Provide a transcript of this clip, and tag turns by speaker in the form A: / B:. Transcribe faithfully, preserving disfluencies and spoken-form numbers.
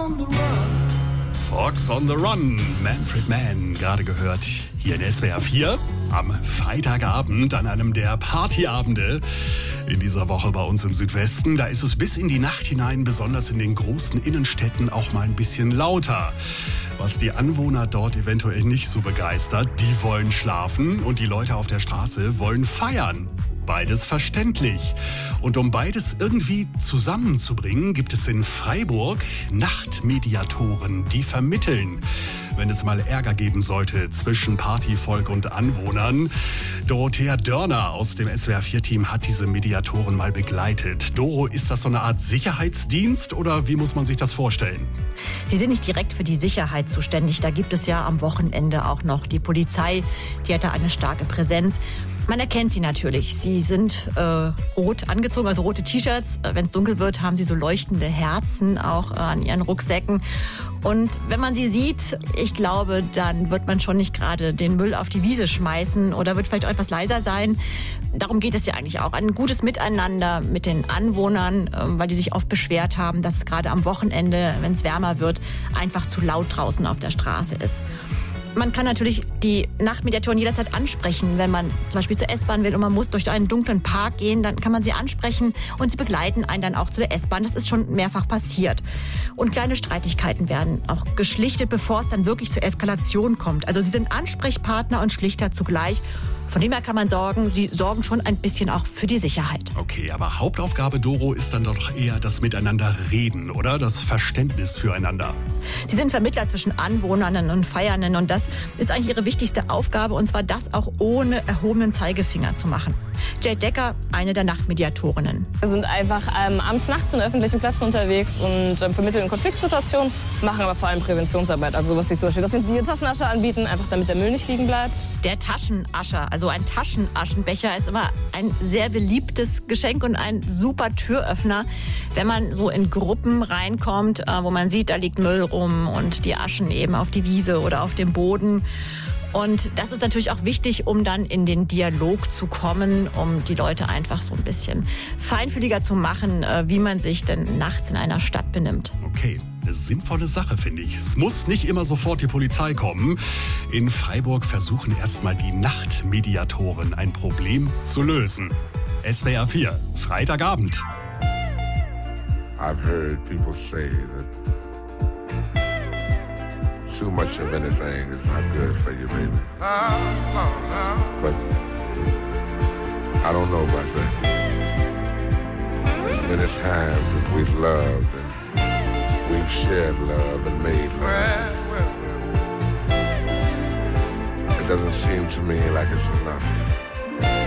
A: on the run.
B: Fox on the Run, Manfred Mann, gerade gehört hier in S W R vier am Freitagabend an einem der Partyabende in dieser Woche bei uns im Südwesten. Da ist es bis in die Nacht hinein, besonders in den großen Innenstädten, auch mal ein bisschen lauter. Was die Anwohner dort eventuell nicht so begeistert, die wollen schlafen und die Leute auf der Straße wollen feiern. Beides verständlich. Und um beides irgendwie zusammenzubringen, gibt es in Freiburg Nachtmediatoren, die vermitteln, wenn es mal Ärger geben sollte zwischen Partyvolk und Anwohnern. Dorothea Dörner aus dem S W R vier Team hat diese Mediatoren mal begleitet. Doro, ist das so eine Art Sicherheitsdienst oder wie muss man sich das vorstellen?
C: Sie sind nicht direkt für die Sicherheit zuständig. Da gibt es ja am Wochenende auch noch die Polizei. Die hat da eine starke Präsenz. Man erkennt sie natürlich. Sie sind äh, rot angezogen, also rote T-Shirts. Wenn es dunkel wird, haben sie so leuchtende Herzen auch äh, an ihren Rucksäcken. Und wenn man sie sieht, ich glaube, dann wird man schon nicht gerade den Müll auf die Wiese schmeißen oder wird vielleicht auch etwas leiser sein. Darum geht es ja eigentlich auch. Ein gutes Miteinander mit den Anwohnern, äh, weil die sich oft beschwert haben, dass es gerade am Wochenende, wenn es wärmer wird, einfach zu laut draußen auf der Straße ist. Man kann natürlich die Nachtmediatoren jederzeit ansprechen. Wenn man zum Beispiel zur S-Bahn will und man muss durch einen dunklen Park gehen, dann kann man sie ansprechen und sie begleiten einen dann auch zu der S-Bahn. Das ist schon mehrfach passiert. Und kleine Streitigkeiten werden auch geschlichtet, bevor es dann wirklich zur Eskalation kommt. Also sie sind Ansprechpartner und Schlichter zugleich. Von dem her kann man sorgen, sie sorgen schon ein bisschen auch für die Sicherheit.
B: Okay, aber Hauptaufgabe, Doro, ist dann doch eher das Miteinander reden, oder? Das Verständnis füreinander.
C: Sie sind Vermittler zwischen Anwohnern und Feiernden und das ist eigentlich ihre wichtigste Aufgabe und zwar das auch ohne erhobenen Zeigefinger zu machen. Jade Decker, eine der Nachtmediatorinnen.
D: Wir sind einfach ähm, abends, nachts in öffentlichen Plätzen unterwegs und ähm, vermitteln Konfliktsituationen, machen aber vor allem Präventionsarbeit. Also sowas wie zum Beispiel, dass sie die Taschenasche anbieten, einfach damit der Müll nicht liegen bleibt.
C: Der Taschenascher, also ein Taschenaschenbecher, ist immer ein sehr beliebtes Geschenk und ein super Türöffner, wenn man so in Gruppen reinkommt, äh, wo man sieht, da liegt Müll rum und die Aschen eben auf die Wiese oder auf dem Boden. Und das ist natürlich auch wichtig, um dann in den Dialog zu kommen, um die Leute einfach so ein bisschen feinfühliger zu machen, wie man sich denn nachts in einer Stadt benimmt.
B: Okay, eine sinnvolle Sache, finde ich. Es muss nicht immer sofort die Polizei kommen. In Freiburg versuchen erstmal die Nachtmediatoren ein Problem zu lösen. S W R vier, Freitagabend.
E: I've heard people say that too much of anything is not good for you, baby. But I don't know about that. As many times as we've loved and we've shared love and made love, it doesn't seem to me like it's enough.